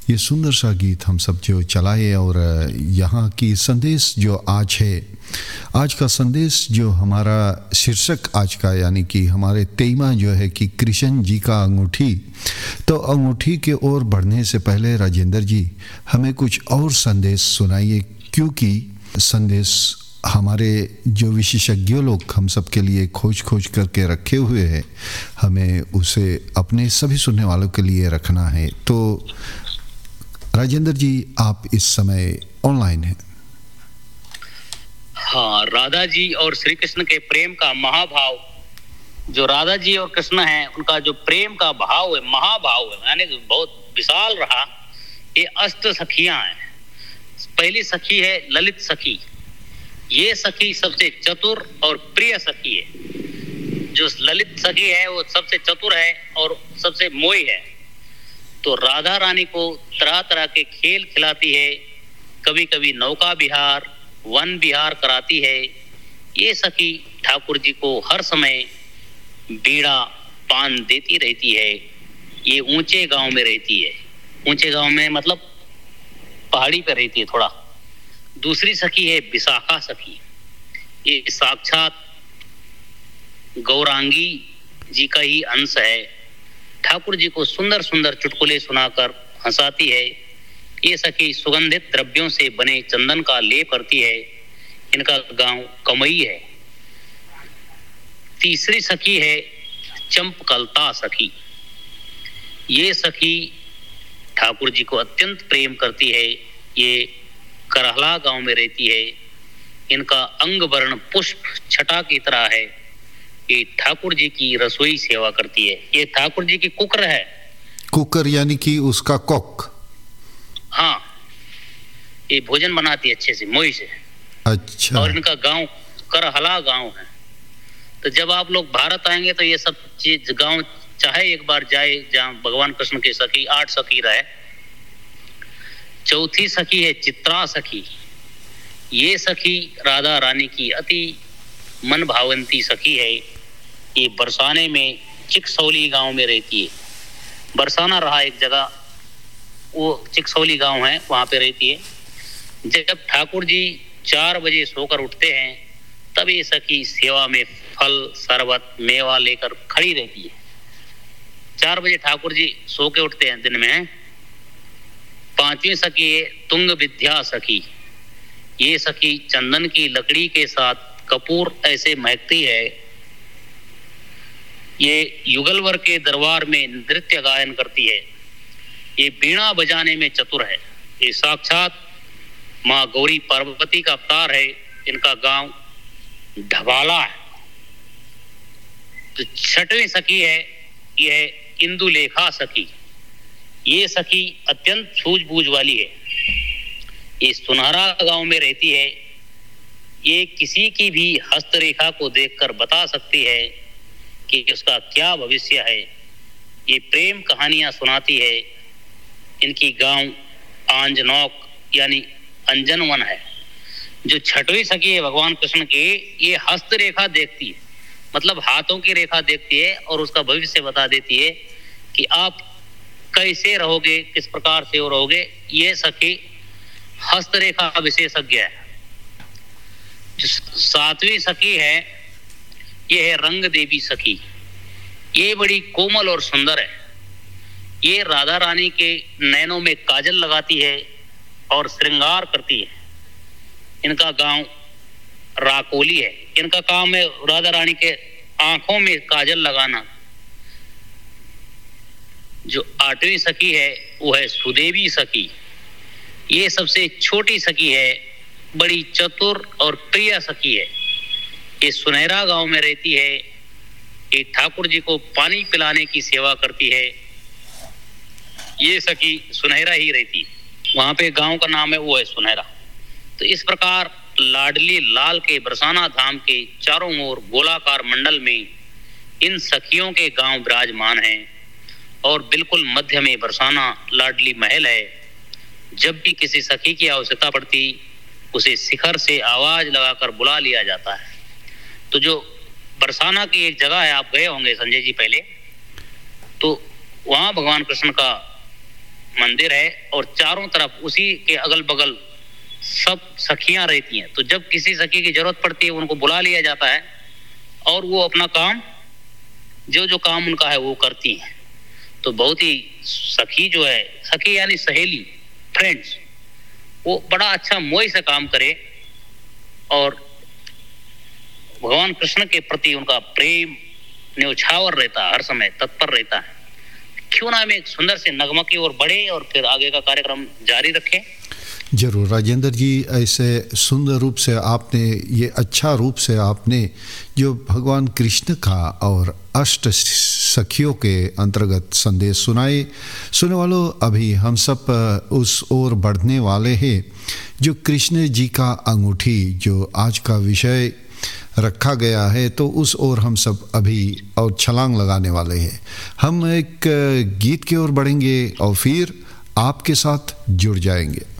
ये सुंदर सा गीत हम सब जो चलाए, और यहाँ की संदेश जो आज है, आज का संदेश जो हमारा शीर्षक आज का, यानी कि हमारे तेईमा जो है कि कृष्ण जी का अंगूठी। तो अंगूठी के ओर बढ़ने से पहले राजेंद्र जी हमें कुछ और संदेश सुनाइए, क्योंकि संदेश हमारे जो विशेषज्ञों लोग हम सब के लिए खोज करके रखे हुए हैं, हमें उसे अपने सभी सुनने वालों के लिए रखना है। तो राजेंद्र जी, आप इस समय ऑनलाइन हैं। हाँ, राधा जी और श्री कृष्ण के प्रेम का महाभाव, जो राधा जी और कृष्ण हैं उनका जो प्रेम का भाव है, महाभाव है, यानी बहुत विशाल रहा। ये अष्ट सखियां हैं। पहली सखी है ललित सखी। ये सखी सबसे चतुर और प्रिय सखी है। जो ललित सखी है वो सबसे चतुर है और सबसे मोही है। तो राधा रानी को तरह तरह के खेल खिलाती है, कभी कभी नौका विहार, वन विहार कराती है। ये सखी ठाकुर जी को हर समय बीड़ा पान देती रहती है। ये ऊंचे गांव में रहती है। ऊंचे गांव में मतलब पहाड़ी पर रहती है थोड़ा। दूसरी सखी है विशाखा सखी। ये साक्षात गौरांगी जी का ही अंश है। ठाकुर जी को सुंदर सुंदर चुटकुले सुनाकर हंसाती है। ये सखी सुगंधित द्रव्यों से बने चंदन का लेप करती है। इनका गांव कमई है। तीसरी सखी है चंपकलता सखी। ये सखी ठाकुर जी को अत्यंत प्रेम करती है। ये करहला गांव में रहती है। इनका अंग वर्ण पुष्प छटा की तरह है। ये ठाकुर जी की रसोई सेवा करती है। ये ठाकुर जी की कुकर है। कुकर यानी कि उसका कॉक। हाँ, ये भोजन बनाती है अच्छे से, मोई से। अच्छा। और इनका गांव करहला गांव है। तो जब आप लोग भारत आएंगे तो ये सब चीज गांव चाहे एक बार जाए, जहाँ भगवान कृष्ण की सखी 8 सखी रहे। चौथी सखी है चित्रा सखी। ये सखी राधा रानी की अति मन भावंती सखी है। ये बरसाने में चिकसौली गांव में रहती है। बरसाना रहा एक जगह, वो चिकसौली गांव है, वहां पे रहती है। जब ठाकुर जी 4 बजे सोकर उठते हैं तब ये सखी सेवा में फल शरबत मेवा लेकर खड़ी रहती है। 4 बजे ठाकुर जी सो के उठते हैं दिन में। 5वीं सखी है तुंग विद्या सखी। ये सखी चंदन की लकड़ी के साथ कपूर ऐसे महकती है। ये युगलवर के दरबार में नृत्य गायन करती है। ये बीणा बजाने में चतुर है। ये साक्षात माँ गौरी पार्वती का अवतार है। इनका गांव ढबाला है। तो 6वीं सखी है, यह है इंदुलेखा सखी। ये सखी अत्यंत सूझबूझ वाली है। ये सुनहरा गांव में रहती है। ये किसी की भी हस्तरेखा को देखकर बता सकती है कि उसका क्या भविष्य है। ये प्रेम कहानियां सुनाती है। इनकी गांव आंजनौक यानी अंजनवन है। जो 6वीं सखी है भगवान कृष्ण की, ये हस्तरेखा देखती है, मतलब हाथों की रेखा देखती है और उसका भविष्य बता देती है कि आप कैसे रहोगे, किस प्रकार से रहोगे। ये सखी हस्तरेखा विशेषज्ञ है। 7वीं सखी है, ये है रंग देवी सखी। ये बड़ी कोमल और सुंदर है। ये राधा रानी के नैनों में काजल लगाती है और श्रृंगार करती है। इनका गांव राकोली है। इनका काम है राधा रानी के आंखों में काजल लगाना। जो 8वीं सखी है वो है सुदेवी सखी। ये सबसे छोटी सखी है, बड़ी चतुर और प्रिय सखी है। ये सुनहरा गांव में रहती है। ये ठाकुर जी को पानी पिलाने की सेवा करती है। ये सखी सुनहरा ही रहती है। वहां पे गांव का नाम है वो है सुनहरा। तो इस प्रकार लाडली लाल के बरसाना धाम के चारों ओर गोलाकार मंडल में इन सखियों के गांव विराजमान हैं। और बिल्कुल मध्य में बरसाना लाडली महल है। जब भी किसी सखी की आवश्यकता पड़ती, उसे शिखर से आवाज लगाकर बुला लिया जाता है। तो जो बरसाना की एक जगह है, आप गए होंगे संजय जी पहले, तो वहां भगवान कृष्ण का मंदिर है और चारों तरफ उसी के अगल बगल सब सखियां रहती हैं। तो जब किसी सखी की जरूरत पड़ती है उनको बुला लिया जाता है और वो अपना काम जो काम उनका है वो करती हैं। तो बहुत ही सखी जो है, सखी यानी सहेली, फ्रेंड्स, वो बड़ा अच्छा मोह से काम करे और भगवान कृष्ण के प्रति उनका प्रेम न्यौछावर रहता है, हर समय तत्पर रहता है। क्यों ना हम एक सुंदर से नगमा की ओर बढ़े और फिर आगे का कार्यक्रम जारी रखें। जरूर राजेंद्र जी, ऐसे सुंदर रूप से आपने, ये अच्छा रूप से आपने जो भगवान कृष्ण का और अष्ट सखियों के अंतर्गत संदेश सुनाए। सुनने वालों, अभी हम सब उस ओर बढ़ने वाले हैं जो कृष्ण जी का अंगूठी, जो आज का विषय रखा गया है, तो उस ओर हम सब अभी और छलांग लगाने वाले हैं। हम एक गीत की ओर बढ़ेंगे और फिर आपके साथ जुड़ जाएंगे।